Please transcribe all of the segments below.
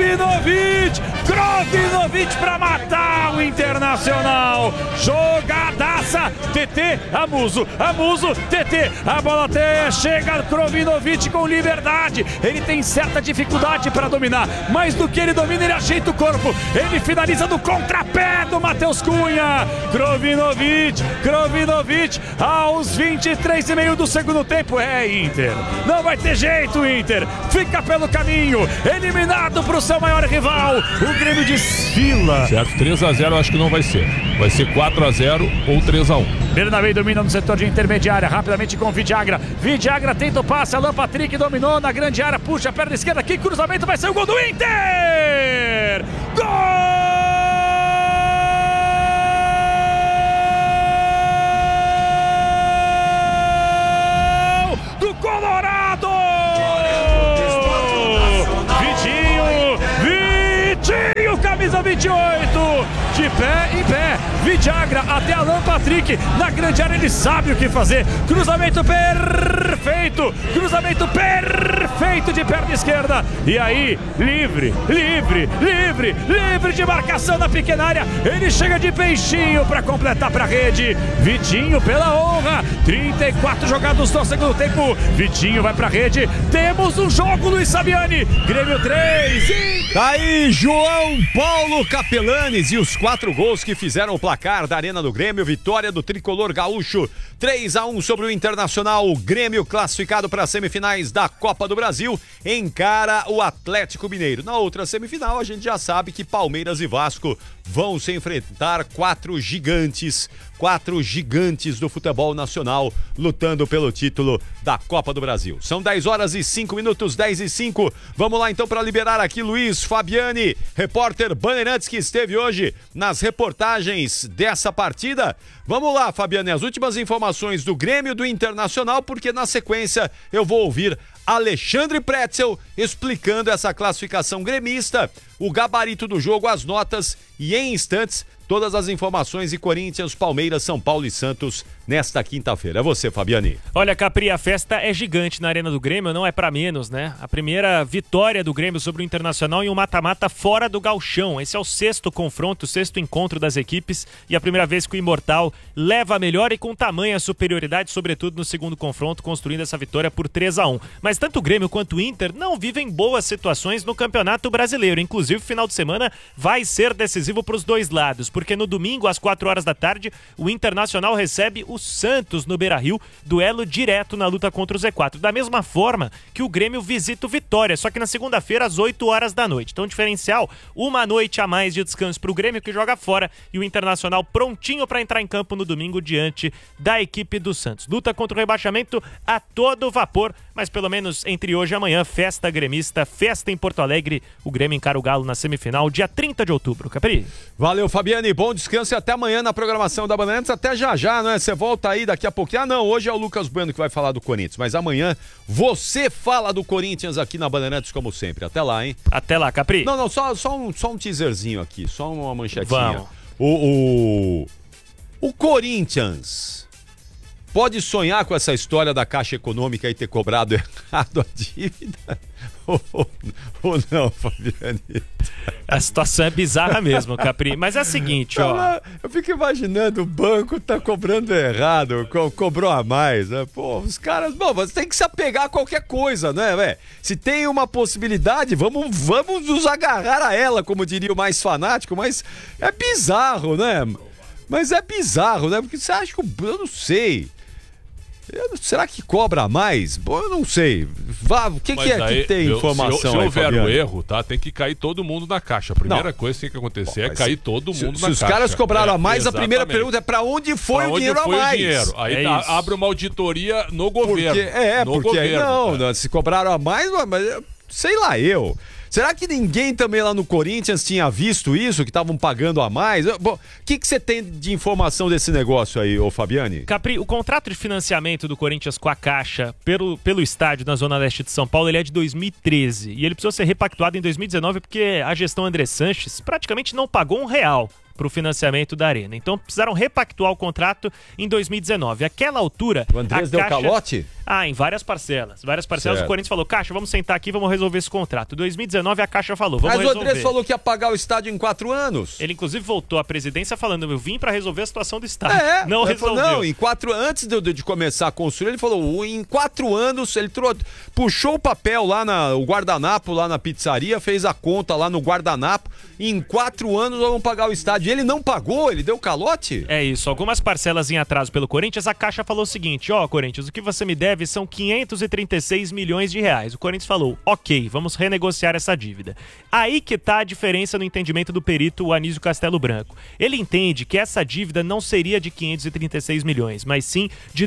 Krovinovic pra matar o Internacional. Jogadaça. TT, Amuso, TT. A bola até chega. Krovinovic com liberdade. Ele tem certa dificuldade para dominar. Mais do que ele domina, ele ajeita o corpo. Ele finaliza no contrapé do Matheus Cunha. Krovinovic aos 23,5 do segundo tempo. Inter. Não vai ter jeito, Inter. Fica pelo caminho. Eliminado pro seu maior rival. O Grêmio desfila. Certo, 3-0 acho que não vai ser. Vai ser 4-0 ou 3-1. Bernabé domina no setor de intermediária. Rapidamente com Vidagra. Vidagra tenta o passe. Alan Patrick dominou na grande área. Puxa a perna esquerda. Que cruzamento. Vai ser o gol do Inter. Gol! Colorado! Vitinho, camisa 28, de pé em pé, Vidagra até Alan Patrick, na grande área ele sabe o que fazer, cruzamento perfeito de perna esquerda, e aí, livre de marcação na pequena área, ele chega de peixinho para completar para a rede, Vitinho pela honra, 34 jogados no segundo tempo, Vitinho vai para a rede, temos um jogo, Luiz Saviani, Grêmio 3. Tá aí João Paulo Capelanes e os 4 gols que fizeram o placar da Arena do Grêmio, vitória do tricolor gaúcho, 3-1 sobre o Internacional. O Grêmio classificado para as semifinais da Copa do Brasil encara o Atlético Mineiro. Na outra semifinal a gente já sabe que Palmeiras e Vasco vão se enfrentar, 4 gigantes do futebol nacional lutando pelo título da Copa do Brasil. São 10h05, 10h05. Vamos lá então para liberar aqui Luiz Fabiani, repórter Bandeirantes, que esteve hoje nas reportagens dessa partida. Vamos lá, Fabiani, as últimas informações do Grêmio, do Internacional, porque na sequência eu vou ouvir Alexandre Pretzel explicando essa classificação gremista, o gabarito do jogo, as notas e em instantes todas as informações de Corinthians, Palmeiras, São Paulo e Santos nesta quinta-feira. É você, Fabiani. Olha, Capri, a festa é gigante na Arena do Grêmio, não é pra menos, né? A primeira vitória do Grêmio sobre o Internacional em um mata-mata fora do gauchão. Esse é o 6º confronto, o 6º encontro das equipes e a primeira vez que o Imortal leva a melhor e com tamanha superioridade, sobretudo no segundo confronto, construindo essa vitória por 3-1. Mas tanto o Grêmio quanto o Inter não vivem boas situações no Campeonato Brasileiro. Inclusive, o final de semana vai ser decisivo para os dois lados, porque no domingo, às 4h da tarde, o Internacional recebe o Santos no Beira-Rio, duelo direto na luta contra o Z4. Da mesma forma que o Grêmio visita o Vitória, só que na segunda-feira, às 8h da noite. Então, diferencial, uma noite a mais de descanso para o Grêmio, que joga fora, e o Internacional prontinho para entrar em campo no domingo diante da equipe do Santos. Luta contra o rebaixamento a todo vapor, mas pelo menos entre hoje e amanhã, festa gremista, festa em Porto Alegre. O Grêmio encara o Galo na semifinal, dia 30 de outubro. Capri? Valeu, Fabiane. Bom descanso e até amanhã na programação da Bandeirantes. Até já, né? Você volta aí daqui a pouquinho. Ah, não, hoje é o Lucas Bueno que vai falar do Corinthians, mas amanhã você fala do Corinthians aqui na Bandeirantes, como sempre. Até lá, hein? Até lá, Capri. Não, só um teaserzinho aqui, só uma manchetinha. Vamos. O Corinthians pode sonhar com essa história da Caixa Econômica e ter cobrado errado a dívida? Ou não, Fabiane? A situação é bizarra mesmo, Capri. Mas é a seguinte, ó. Eu fico imaginando, o banco tá cobrando errado, cobrou a mais, né? Pô, os caras... Bom, você tem que se apegar a qualquer coisa, né, velho? Se tem uma possibilidade, vamos nos agarrar a ela, como diria o mais fanático, mas é bizarro, né? Mas é bizarro, né? Porque você acha que... Eu não sei... Será que cobra mais? Bom, eu não sei. O que é que tem informação? Se houver um erro, tá? Tem que cair todo mundo na caixa. A primeira coisa que tem que acontecer é cair todo mundo na caixa. Se os caras cobraram a mais, a primeira pergunta é pra onde foi o dinheiro a mais? Aí abre uma auditoria no governo. Não, se cobraram a mais, mas sei lá eu. Será que ninguém também lá no Corinthians tinha visto isso, que estavam pagando a mais? O que você tem de informação desse negócio aí, ô Fabiane? Capri, o contrato de financiamento do Corinthians com a Caixa pelo estádio na Zona Leste de São Paulo, ele é de 2013 e ele precisou ser repactuado em 2019 porque a gestão André Sanches praticamente não pagou R$1 para o financiamento da Arena. Então precisaram repactuar o contrato em 2019. Àquela altura... O Andrés deu calote? Em várias parcelas. Várias parcelas. Certo. O Corinthians falou, Caixa, vamos sentar aqui, vamos resolver esse contrato. Em 2019 a Caixa falou, vamos Mas o resolver. Andrés falou que ia pagar o estádio em 4 anos. Ele inclusive voltou à presidência falando, eu vim pra resolver a situação do estádio. Não ele resolveu. falou, não, em 4 antes de começar a construir, ele falou, em 4 anos, ele puxou o papel lá o guardanapo lá na pizzaria, fez a conta lá no guardanapo, e em 4 anos nós vamos pagar o estádio. E ele não pagou, ele deu calote? É isso, algumas parcelas em atraso pelo Corinthians, a Caixa falou o seguinte, Corinthians, o que você me deve são 536 milhões de reais. O Corinthians falou, ok, vamos renegociar essa dívida. Aí que tá a diferença no entendimento do perito Anísio Castelo Branco. Ele entende que essa dívida não seria de 536 milhões, mas sim de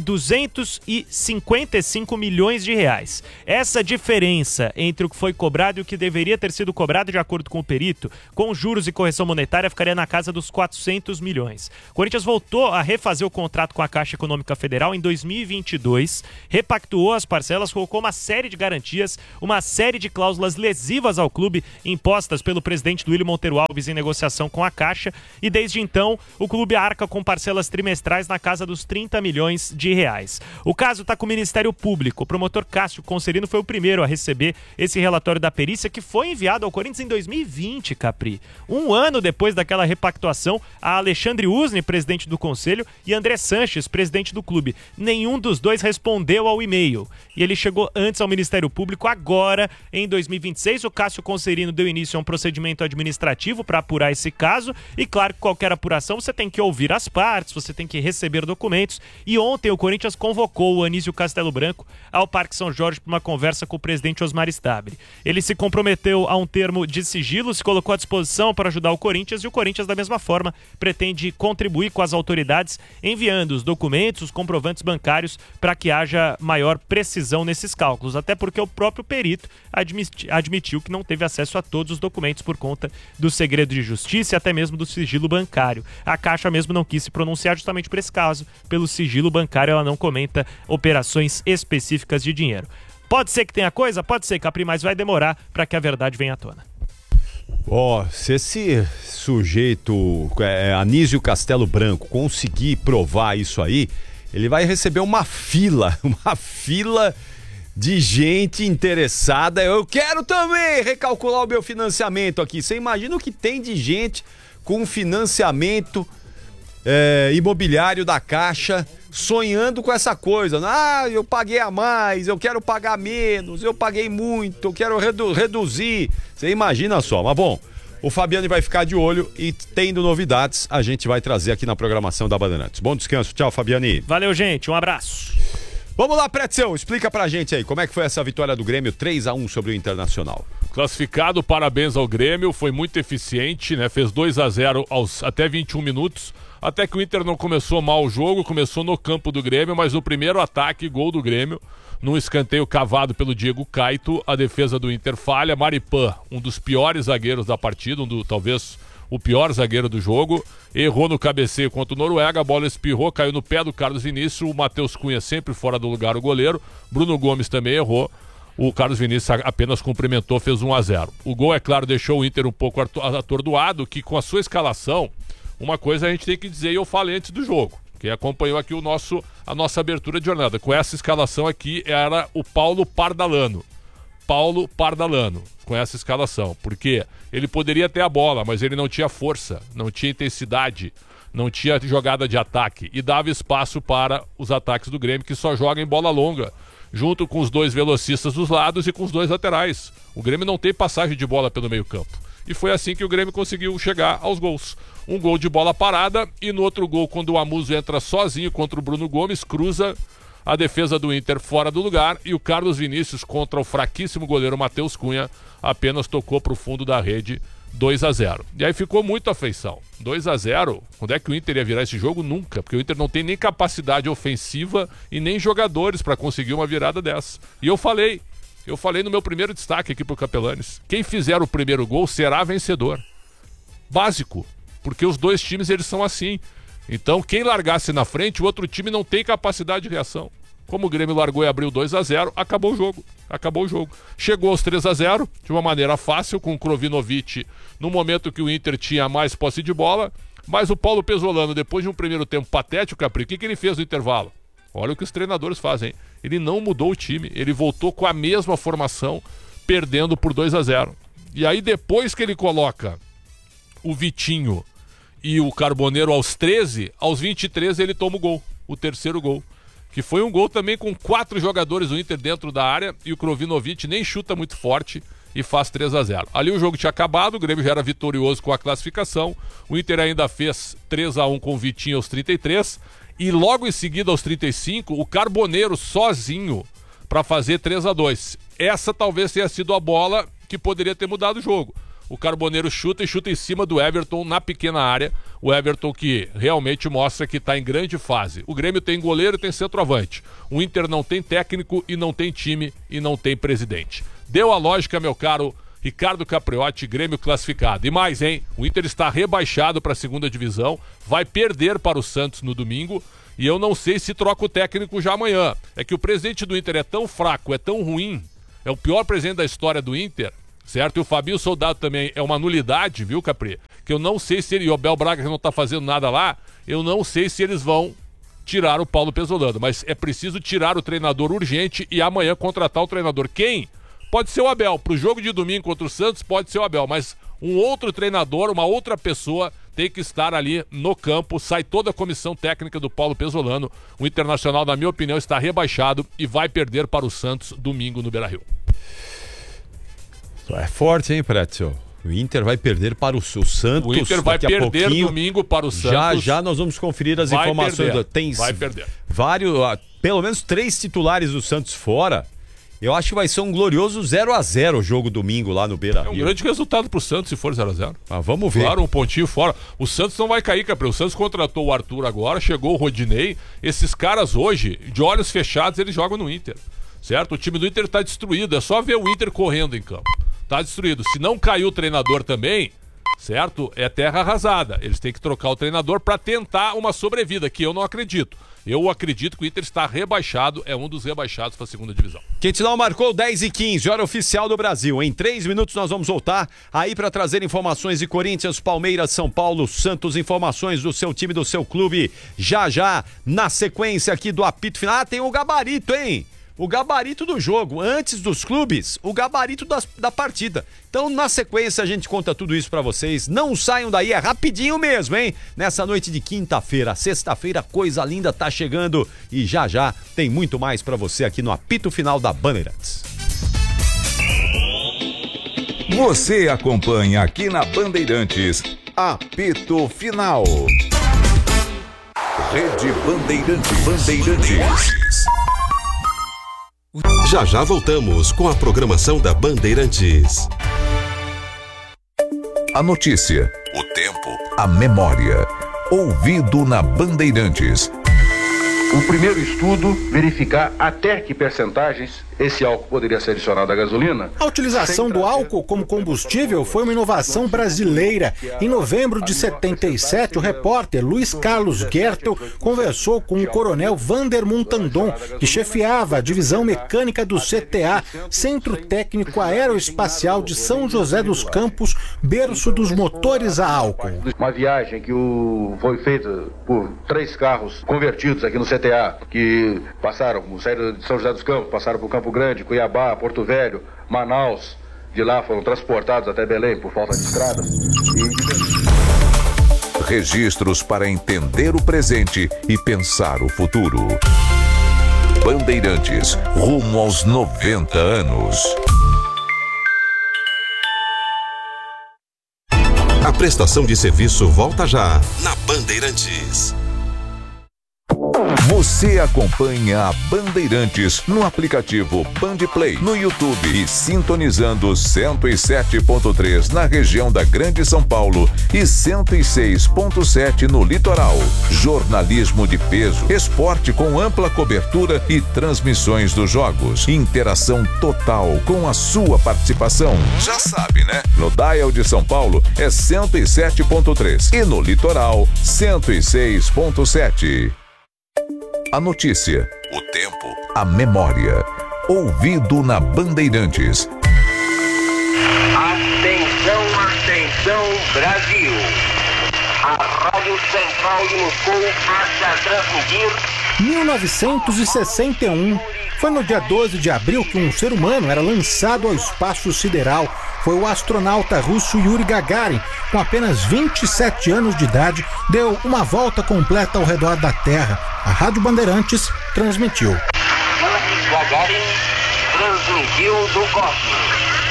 255 milhões de reais. Essa diferença entre o que foi cobrado e o que deveria ter sido cobrado de acordo com o perito, com juros e correção monetária, ficaria na casa dos 400 milhões. O Corinthians voltou a refazer o contrato com a Caixa Econômica Federal em 2022, repactuou as parcelas, colocou uma série de garantias, uma série de cláusulas lesivas ao clube impostas pelo presidente Duílio Monteiro Alves em negociação com a Caixa, e desde então o clube arca com parcelas trimestrais na casa dos 30 milhões de reais. O caso está com o Ministério Público. O promotor Cássio Concerino foi o primeiro a receber esse relatório da perícia, que foi enviado ao Corinthians em 2020, Capri. Um ano depois daquela repactuação, a Alexandre Usni, presidente do Conselho, e André Sanches, presidente do clube. Nenhum dos dois respondeu ao e-mail. E ele chegou antes ao Ministério Público. Agora, em 2026, o Cássio Concerino deu início a um procedimento administrativo para apurar esse caso. E claro que qualquer apuração você tem que ouvir as partes, você tem que receber documentos. E ontem o Corinthians convocou o Anísio Castelo Branco ao Parque São Jorge para uma conversa com o presidente Osmar Stabile. Ele se comprometeu a um termo de sigilo, se colocou à disposição para ajudar o Corinthians, e o Corinthians, da mesma forma, pretende contribuir com as autoridades, enviando os documentos, os comprovantes bancários, para que haja maior precisão nesses cálculos, até porque o próprio perito admitiu que não teve acesso a todos os documentos por conta do segredo de justiça e até mesmo do sigilo bancário. A Caixa mesmo não quis se pronunciar justamente por esse caso. Pelo sigilo bancário, ela não comenta operações específicas de dinheiro. Pode ser que tenha coisa? Pode ser, Capri, mas vai demorar para que a verdade venha à tona. Se esse sujeito, Anísio Castelo Branco, conseguir provar isso aí, ele vai receber uma fila de gente interessada. Eu quero também recalcular o meu financiamento aqui. Você imagina o que tem de gente com financiamento imobiliário da Caixa, sonhando com essa coisa. Eu paguei a mais, eu quero pagar menos, eu paguei muito, eu quero reduzir. Você imagina só, mas bom, o Fabiano vai ficar de olho e, tendo novidades, a gente vai trazer aqui na programação da Bandeirantes. Bom descanso, tchau, Fabiani. Valeu, gente, um abraço. Vamos lá, Pretzel, explica pra gente aí, como é que foi essa vitória do Grêmio 3-1 sobre o Internacional? Classificado, parabéns ao Grêmio, foi muito eficiente, né? Fez 2-0 até 21 minutos. Até que o Inter não começou mal o jogo, começou no campo do Grêmio, mas no primeiro ataque, gol do Grêmio, num escanteio cavado pelo Diego Caito, a defesa do Inter falha. Maripan, um dos piores zagueiros da partida, talvez o pior zagueiro do jogo, errou no cabeceio contra o Noruega, a bola espirrou, caiu no pé do Carlos Vinícius, o Matheus Cunha sempre fora do lugar, o goleiro, Bruno Gomes também errou. O Carlos Vinícius apenas cumprimentou, fez 1-0. O gol, é claro, deixou o Inter um pouco atordoado, que com a sua escalação, uma coisa a gente tem que dizer, e eu falei antes do jogo, quem acompanhou aqui a nossa abertura de jornada, com essa escalação aqui era o Paulo Pardalano, com essa escalação, porque ele poderia ter a bola, mas ele não tinha força, não tinha intensidade, não tinha jogada de ataque, e dava espaço para os ataques do Grêmio, que só joga em bola longa, junto com os dois velocistas dos lados e com os dois laterais. O Grêmio não tem passagem de bola pelo meio campo. E foi assim que o Grêmio conseguiu chegar aos gols. Um gol de bola parada, e no outro gol, quando o Amuso entra sozinho contra o Bruno Gomes, cruza a defesa do Inter fora do lugar, e o Carlos Vinícius, contra o fraquíssimo goleiro Matheus Cunha, apenas tocou para o fundo da rede, 2-0. E aí ficou muito afeição. 2-0, quando é que o Inter ia virar esse jogo? Nunca, porque o Inter não tem nem capacidade ofensiva e nem jogadores para conseguir uma virada dessa. E eu falei no meu primeiro destaque aqui pro Capelanes, quem fizer o primeiro gol será vencedor. Básico, porque os dois times eles são assim. Então quem largasse na frente, o outro time não tem capacidade de reação. Como o Grêmio largou e abriu 2-0, acabou o jogo. Chegou aos 3-0 de uma maneira fácil, com o Krovinovic no momento que o Inter tinha mais posse de bola, mas o Paulo Pesolano, depois de um primeiro tempo patético, Capri, o que ele fez no intervalo? Olha o que os treinadores fazem. Ele não mudou o time. Ele voltou com a mesma formação, perdendo por 2-0. E aí depois que ele coloca o Vitinho e o Carboneiro aos 13, aos 23 ele toma o gol. O terceiro gol. Que foi um gol também com 4 jogadores do Inter dentro da área. E o Krovinovic nem chuta muito forte e faz 3-0. Ali o jogo tinha acabado, o Grêmio já era vitorioso com a classificação. O Inter ainda fez 3-1 com o Vitinho aos 33. E logo em seguida, aos 35, o Carboneiro sozinho para fazer 3-2. Essa talvez tenha sido a bola que poderia ter mudado o jogo. O Carboneiro chuta em cima do Everton na pequena área. O Everton que realmente mostra que está em grande fase. O Grêmio tem goleiro e tem centroavante. O Inter não tem técnico e não tem time e não tem presidente. Deu a lógica, meu caro Ricardo Capriotti, Grêmio classificado. E mais, hein? O Inter está rebaixado para a segunda divisão, vai perder para o Santos no domingo, e eu não sei se troca o técnico já amanhã. É que o presidente do Inter é tão fraco, é tão ruim, é o pior presidente da história do Inter, certo? E o Fabinho Soldado também é uma nulidade, viu, Capri? Que eu não sei se ele, e o Abel Braga que não está fazendo nada lá, eu não sei se eles vão tirar o Paulo Pesolano, mas é preciso tirar o treinador urgente e amanhã contratar o treinador. Quem? Pode ser o Abel. Para o jogo de domingo contra o Santos, pode ser o Abel. Mas um outro treinador, uma outra pessoa tem que estar ali no campo. Sai toda a comissão técnica do Paulo Pesolano. O Internacional, na minha opinião, está rebaixado e vai perder para o Santos domingo no Beira-Rio. É forte, hein, Pretzel? O Inter vai perder para o Santos. O Inter vai perder domingo para o Santos. Já nós vamos conferir as informações. Vai perder. Vários, pelo menos 3 titulares do Santos fora. Eu acho que vai ser um glorioso 0-0 o jogo domingo lá no Beira-Rio. É um grande resultado pro Santos se for 0-0. Vamos ver. Claro, um pontinho fora. O Santos não vai cair, Capri. O Santos contratou o Arthur agora, chegou o Rodinei. Esses caras hoje, de olhos fechados, eles jogam no Inter. Certo? O time do Inter tá destruído. É só ver o Inter correndo em campo. Tá destruído. Se não caiu o treinador também, certo? É terra arrasada. Eles têm que trocar o treinador para tentar uma sobrevida, que eu não acredito. Eu acredito que o Inter está rebaixado, é um dos rebaixados para a segunda divisão. Quintilão marcou 10h15, hora oficial do Brasil. Em 3 minutos nós vamos voltar aí para trazer informações de Corinthians, Palmeiras, São Paulo, Santos, informações do seu time, do seu clube. Já, na sequência aqui do apito final. Tem o gabarito, hein? O gabarito do jogo, antes dos clubes, o gabarito da partida. Então, na sequência, a gente conta tudo isso pra vocês. Não saiam daí, é rapidinho mesmo, hein? Nessa noite de quinta-feira, sexta-feira, coisa linda tá chegando. E já tem muito mais pra você aqui no apito final da Bandeirantes. Você acompanha aqui na Bandeirantes, apito final. Rede Bandeirantes. Já voltamos com a programação da Bandeirantes. A notícia, o tempo, a memória. Ouvido na Bandeirantes. O primeiro estudo verificar até que percentagens esse álcool poderia ser adicionado à gasolina. A utilização do álcool como combustível foi uma inovação brasileira. Em novembro de 77, o repórter Luiz Carlos Gertel conversou com o coronel Vander Montandon, que chefiava a divisão mecânica do CTA, Centro Técnico Aeroespacial de São José dos Campos, berço dos motores a álcool. Uma viagem que foi feita por 3 carros convertidos aqui no CTA, que saíram de São José dos Campos, passaram por Campo Grande, Cuiabá, Porto Velho, Manaus. De lá foram transportados até Belém por falta de estrada. Registros para entender o presente e pensar o futuro. Bandeirantes, rumo aos 90 anos. A prestação de serviço volta já na Bandeirantes. Você acompanha a Bandeirantes no aplicativo Bandplay, no YouTube e sintonizando 107.3 na região da Grande São Paulo e 106.7 no litoral. Jornalismo de peso, esporte com ampla cobertura e transmissões dos jogos. Interação total com a sua participação. Já sabe, né? No dial de São Paulo é 107.3 e no litoral 106.7. A notícia, o tempo, a memória. Ouvido na Bandeirantes. Atenção, Brasil. A Rádio Central de Moscou passa a transmitir 1961. Foi no dia 12 de abril que um ser humano era lançado ao espaço sideral. Foi o astronauta russo Yuri Gagarin, com apenas 27 anos de idade, deu uma volta completa ao redor da Terra. A Rádio Bandeirantes transmitiu. Yuri Gagarin transmitiu do cosmos.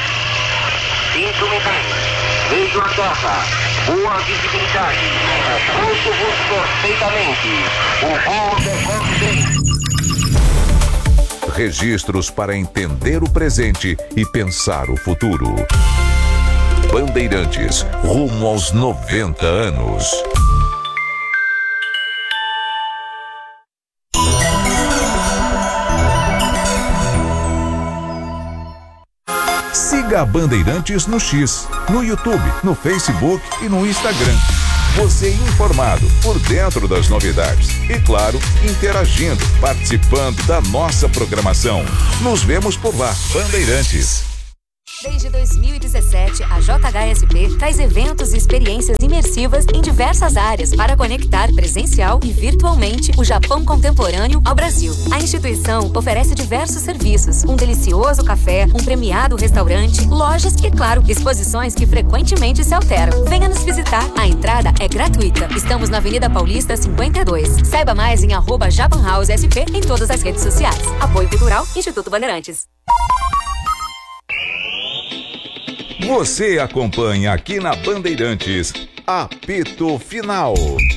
5 minutos. Vejo a Terra. Boa visibilidade. Ouço-vos perfeitamente. O voo decorre bem. Registros para entender o presente e pensar o futuro. Bandeirantes, rumo aos 90 anos. Siga a Bandeirantes no X, no YouTube, no Facebook e no Instagram. Você informado, por dentro das novidades e, claro, interagindo, participando da nossa programação. Nos vemos por lá, Bandeirantes. Desde 2017, a JHSP traz eventos e experiências imersivas em diversas áreas para conectar presencial e virtualmente o Japão contemporâneo ao Brasil. A instituição oferece diversos serviços, um delicioso café, um premiado restaurante, lojas e, claro, exposições que frequentemente se alteram. Venha nos visitar, a entrada é gratuita. Estamos na Avenida Paulista 52. Saiba mais em @JapanHouseSP em todas as redes sociais. Apoio Cultural, Instituto Bandeirantes. Você acompanha aqui na Bandeirantes, apito final.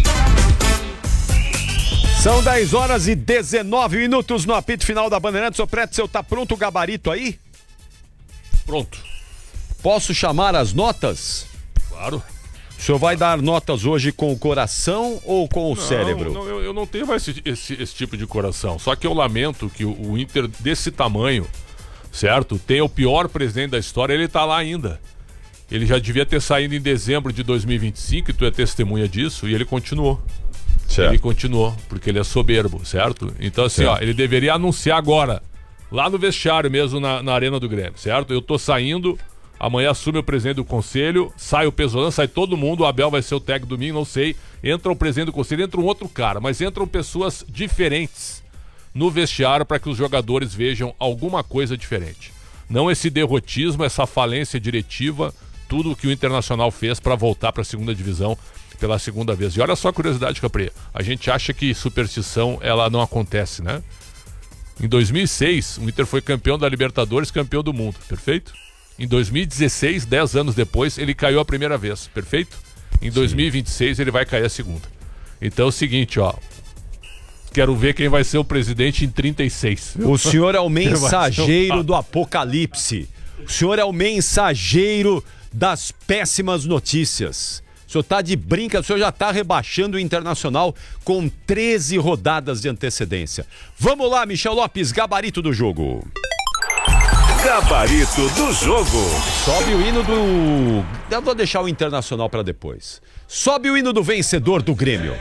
São 10 horas e 19 minutos no apito final da Bandeirantes. Ô Pretzel, tá pronto o gabarito aí? Pronto. Posso chamar as notas? Claro. O senhor vai dar notas hoje com o coração ou com o cérebro? Não, eu não tenho mais esse tipo de coração. Só que eu lamento que o Inter desse tamanho, certo? Tem o pior presidente da história, ele tá lá ainda. Ele já devia ter saído em dezembro de 2025, e tu é testemunha disso, e ele continuou. Certo. Ele continuou, porque ele é soberbo, certo? Então assim, ó, ele deveria anunciar agora, lá no vestiário mesmo, na Arena do Grêmio, certo? Eu tô saindo, amanhã assume o presidente do conselho, sai o Pesolano, sai todo mundo, o Abel vai ser o técnico domingo, não sei. Entra o presidente do conselho, entra um outro cara, mas entram pessoas diferentes no vestiário para que os jogadores vejam alguma coisa diferente. Não esse derrotismo, essa falência diretiva, tudo o que o Internacional fez para voltar para a segunda divisão pela segunda vez. E olha só a curiosidade, Capri. A gente acha que superstição ela não acontece, né? Em 2006, o Inter foi campeão da Libertadores, campeão do mundo, perfeito? Em 2016, 10 anos depois, ele caiu a primeira vez, perfeito? Em 2026 ele vai cair a segunda. Então é o seguinte, ó. Quero ver quem vai ser o presidente em 36. O senhor é o mensageiro do apocalipse. O senhor é o mensageiro das péssimas notícias. O senhor tá de brinca, o senhor já tá rebaixando o Internacional com 13 rodadas de antecedência. Vamos lá, Michel Lopes, gabarito do jogo. Gabarito do jogo. Sobe o hino do... Eu vou deixar o Internacional para depois. Sobe o hino do vencedor do Grêmio.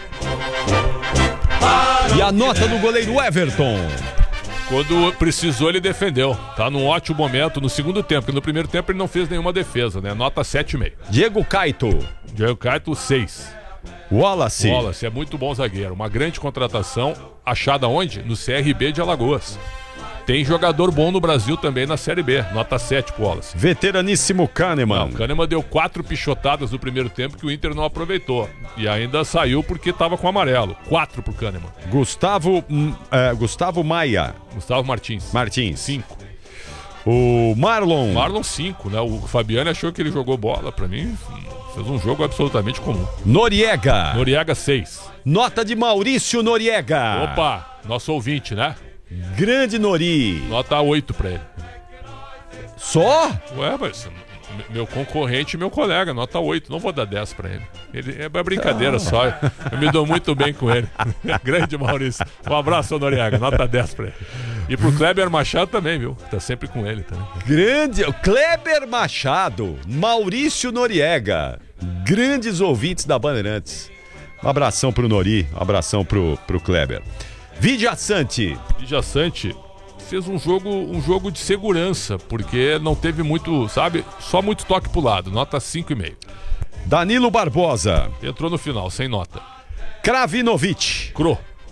E a nota do goleiro Everton. Quando precisou, ele defendeu. Tá num ótimo momento no segundo tempo, porque no primeiro tempo ele não fez nenhuma defesa, né? Nota 7,5. Diego Caito. Diego Caito, 6. Wallace. Wallace é muito bom zagueiro. Uma grande contratação, achada onde? No CRB de Alagoas. Tem jogador bom no Brasil também na Série B. Nota 7 pro Wallace. Veteraníssimo Kahneman. Não, o Kahneman deu 4 pichotadas no primeiro tempo que o Inter não aproveitou. E ainda saiu porque tava com amarelo. 4 pro Kahneman. Gustavo Maia. Gustavo Martins. 5. O Marlon. Marlon 5, né? O Fabiano achou que ele jogou bola. Pra mim, fez um jogo absolutamente comum. Noriega. Noriega 6. Nota de Maurício Noriega. Opa, nosso ouvinte, né? Grande Nori. Nota 8 pra ele. Só? Ué, mas meu concorrente e meu colega, nota 8. Não vou dar 10 pra ele. É brincadeira só. Eu me dou muito bem com ele. Grande Maurício. Um abraço, Noriega. Nota 10 pra ele. E pro Kleber Machado também, viu? Tá sempre com ele também. Grande. Kleber Machado. Maurício Noriega. Grandes ouvintes da Bandeirantes. Um abração pro Nori. Um abração pro Kleber. Vidia Sante. Vidia Sante fez um jogo de segurança, porque não teve muito, sabe? Só muito toque pro lado, nota 5,5. Danilo Barbosa. Entrou no final, sem nota. Kravinovic. Cro.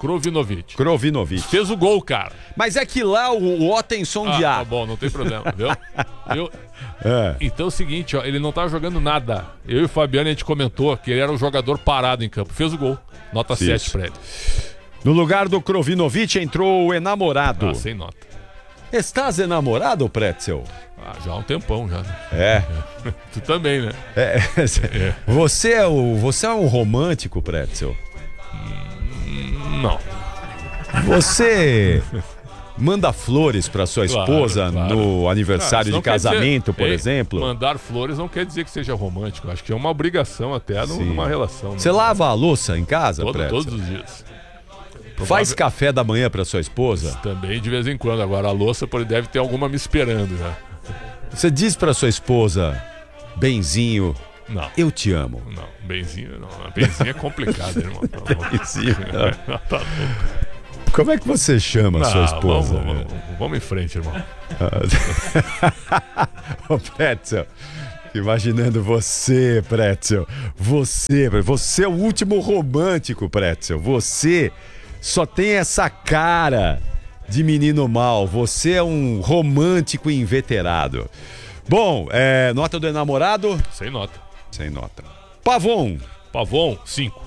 Krovinovic. Fez o gol, cara. Mas é que lá o O tem som de A. Tá bom, não tem problema, viu? Então é o seguinte, ó, ele não tá jogando nada. Eu e o Fabiano, a gente comentou que ele era um jogador parado em campo. Fez o gol. Nota 7 pra ele. No lugar do Krovinovic entrou o enamorado. Sem nota. Estás enamorado, Pretzel? Já há um tempão, já. Tu também, né? Você é um romântico, Pretzel? Não. Você manda flores pra sua esposa no aniversário de casamento, por exemplo? Mandar flores não quer dizer que seja romântico. Acho que é uma obrigação até numa relação. Você lava a louça em casa, Pretzel? Todos os dias. Faz café da manhã pra sua esposa? Também de vez em quando. Agora a louça deve ter alguma me esperando já. Você diz pra sua esposa, benzinho, não, eu te amo. Não, benzinho não. Benzinho é complicado, irmão. Benzinho, não. Tá louco. Como é que você chama a sua esposa? Vamos em frente, irmão. Ô, Pretzel, imaginando você, Pretzel. Você é o último romântico, Pretzel. Você só tem essa cara de menino mal. Você é um romântico inveterado. Bom, nota do enamorado? Sem nota. Pavon, 5.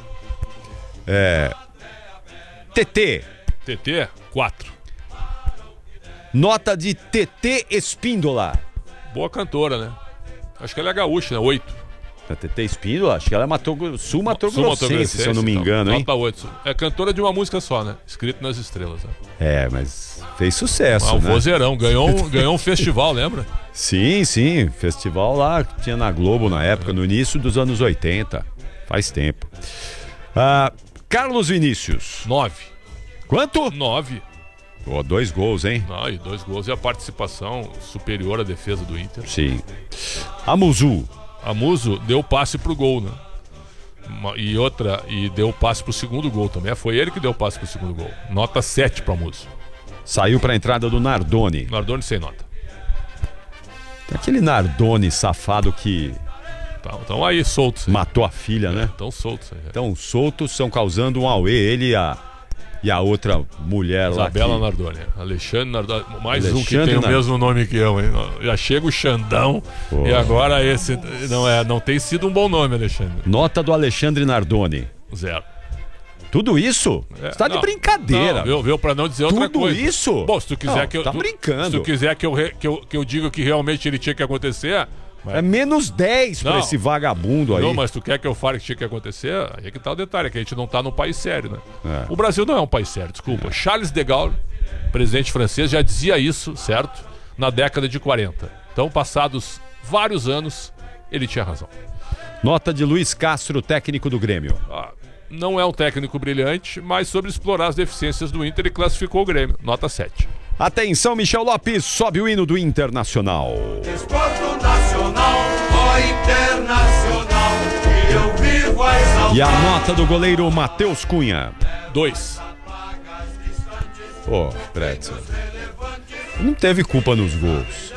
TT, 4. Nota de TT Espíndola. Boa cantora, né? Acho que ela é gaúcha, né? 8. A TT Espíndola, acho que ela é sul-mato-grossense, se eu não me engano, hein? Nota 8. É cantora de uma música só, né? Escrito nas estrelas, né? Mas fez sucesso, né? Vozeirão, ganhou um festival, lembra? Sim, festival lá que tinha na Globo na época, no início dos anos 80. Faz tempo. Carlos Vinícius. 9. Quanto? 9. 2 gols, hein? E 2 gols e a participação superior à defesa do Inter. Sim. Amuso deu passe pro gol, né? E deu passe pro segundo gol também. Foi ele que deu passe pro segundo gol. Nota 7 pro Amuso. Saiu pra entrada do Nardoni. Nardoni sem nota. Aquele Nardoni safado que... Estão aí soltos. Matou a filha, né? Estão soltos. Estão soltos, estão causando um auê. Ele e a outra mulher lá. Isabela Nardoni. Alexandre Nardoni. Mais um que tem o mesmo nome que eu, hein? Já chega o Xandão. E agora esse. Não tem sido um bom nome, Alexandre. Nota do Alexandre Nardoni. 0. Tudo isso? Você tá de brincadeira. Viu? Pra não dizer outra coisa. Tudo isso? Bom, se tu quiser que eu. Tá brincando. Se tu quiser que eu diga que realmente ele tinha que acontecer. É menos 10 pra esse vagabundo aí. Não, mas tu quer que eu fale que tinha que acontecer? Aí é que tá o detalhe, é que a gente não tá num país sério, né? O Brasil não é um país sério, desculpa. Charles de Gaulle, presidente francês, já dizia isso, certo? Na década de 40. Então, passados vários anos, ele tinha razão. Nota de Luiz Castro, técnico do Grêmio. Não é um técnico brilhante, mas sobre explorar as deficiências do Inter, ele classificou o Grêmio. Nota 7. Atenção, Michel Lopes, sobe o hino do Internacional. Desporto nacional, internacional, que eu vivo a exaltar. E a nota do goleiro Matheus Cunha. 2. Pretzel. Não teve culpa nos gols.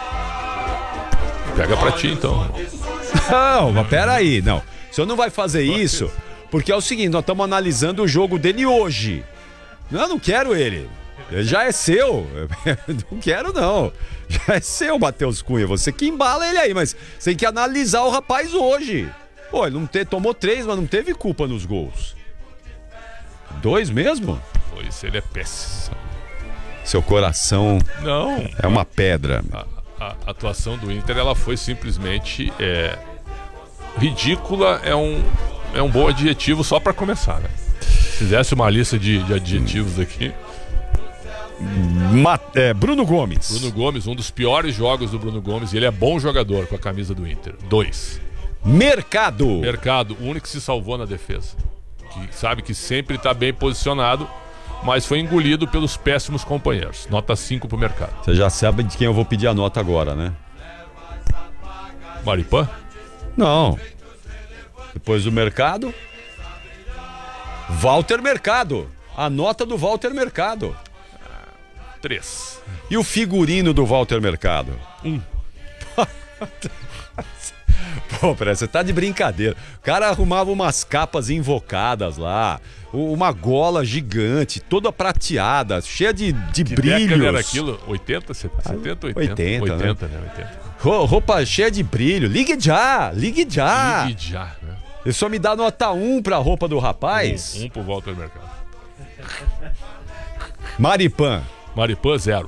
Pega pra ti, então. Não, mas peraí, não. O senhor não vai fazer isso, porque é o seguinte, nós estamos analisando o jogo dele hoje. Eu não quero ele. Ele já é seu. Não quero, não. Já é seu, Matheus Cunha. Você que embala ele aí, mas você tem que analisar o rapaz hoje. Ele não tomou 3, mas não teve culpa nos gols. 2 mesmo? Pois ele é péssimo. Seu coração não é uma pedra. A atuação do Inter, ela foi simplesmente ridícula. É um bom adjetivo só pra começar, né? Se fizesse uma lista de adjetivos aqui. Bruno Gomes. Bruno Gomes, um dos piores jogos do Bruno Gomes. E ele é bom jogador com a camisa do Inter. 2. Mercado, o único que se salvou na defesa. Que sabe que sempre tá bem posicionado, mas foi engolido pelos péssimos companheiros. Nota 5 pro Mercado. Você já sabe de quem eu vou pedir a nota agora, né? Maripã? Não. Depois do Mercado, Walter Mercado. A nota do Walter Mercado. 3. E o figurino do Walter Mercado? 1. Pô, você tá de brincadeira. O cara arrumava umas capas invocadas lá, uma gola gigante, toda prateada, cheia de Que brilhos. década era aquilo? 80, 70, 80? 80, né? 80. Roupa cheia de brilho. Ligue já! Ligue já, né? Ele só me dá nota 1 pra roupa do rapaz. Um pro Walter Mercado. Maripan. Maripan, 0.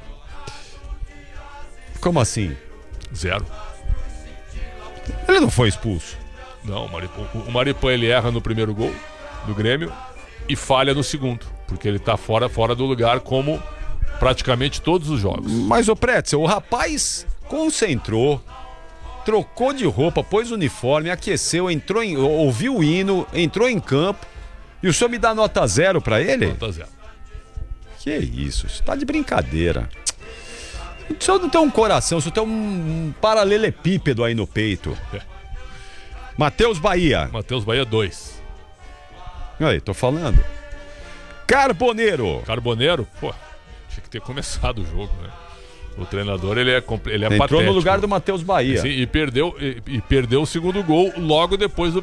Como assim? 0. Ele não foi expulso. Não, o Maripan ele erra no primeiro gol do Grêmio e falha no segundo, porque ele tá fora do lugar como praticamente todos os jogos. Mas, ô Pretzel, o rapaz concentrou, trocou de roupa, pôs o uniforme, aqueceu, ouviu o hino, entrou em campo e o senhor me dá nota 0 pra ele? Nota 0. Que isso tá de brincadeira. O senhor não tem um coração, o senhor tem um paralelepípedo aí no peito. Matheus Bahia. Matheus Bahia, 2. Aí, tô falando. Carboneiro. Carboneiro, pô, tinha que ter começado o jogo, né? O treinador, ele é Entrou patético. no lugar do Matheus Bahia. Sim, e perdeu o segundo gol logo depois do